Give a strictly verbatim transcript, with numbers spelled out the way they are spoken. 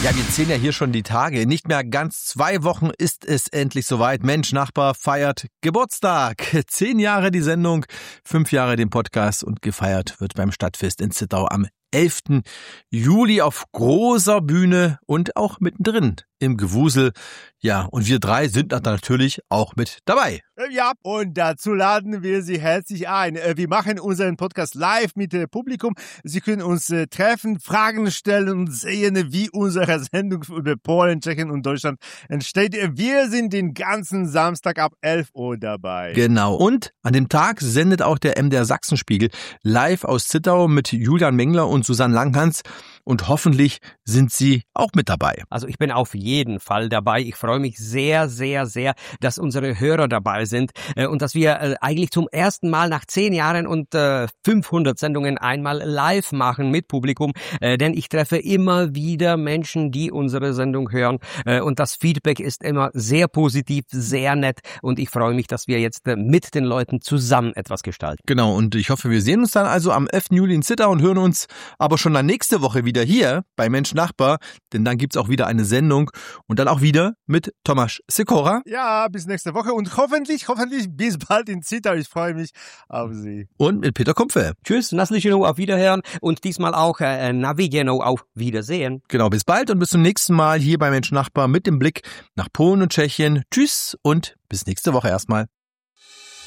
Ja, wir zählen ja hier schon die Tage. In nicht mehr ganz zwei Wochen ist es endlich soweit. Mensch, Nachbar feiert Geburtstag. Zehn Jahre die Sendung, fünf Jahre den Podcast und gefeiert wird beim Stadtfest in Zittau am elften Juli auf großer Bühne und auch mittendrin im Gewusel. Ja, und wir drei sind natürlich auch mit dabei. Ja, und dazu laden wir Sie herzlich ein. Wir machen unseren Podcast live mit dem Publikum. Sie können uns treffen, Fragen stellen und sehen, wie unsere Sendung über Polen, Tschechien und Deutschland entsteht. Wir sind den ganzen Samstag ab elf Uhr dabei. Genau. Und an dem Tag sendet auch der M D R Sachsenspiegel live aus Zittau mit Julian Mengler und Susanne Langhans. Und hoffentlich sind Sie auch mit dabei. Also ich bin auf jeden Fall dabei. Ich freue mich sehr, sehr, sehr, dass unsere Hörer dabei sind äh, und dass wir äh, eigentlich zum ersten Mal nach zehn Jahren und äh, fünfhundert Sendungen einmal live machen mit Publikum. Äh, denn ich treffe immer wieder Menschen, die unsere Sendung hören. Äh, und das Feedback ist immer sehr positiv, sehr nett. Und ich freue mich, dass wir jetzt äh, mit den Leuten zusammen etwas gestalten. Genau, und ich hoffe, wir sehen uns dann also am elften Juli in Zittau und hören uns aber schon dann nächste Woche wieder hier bei Mensch Nachbar, denn dann gibt's auch wieder eine Sendung und dann auch wieder mit Tomasz Sikora. Ja, bis nächste Woche und hoffentlich, hoffentlich bis bald in Zittau. Ich freue mich auf Sie. Und mit Peter Kumpfe. Tschüss, Naslicheno, auf Wiederhören und diesmal auch äh, Navigeno, auf Wiedersehen. Genau, bis bald und bis zum nächsten Mal hier bei Mensch Nachbar mit dem Blick nach Polen und Tschechien. Tschüss und bis nächste Woche erstmal.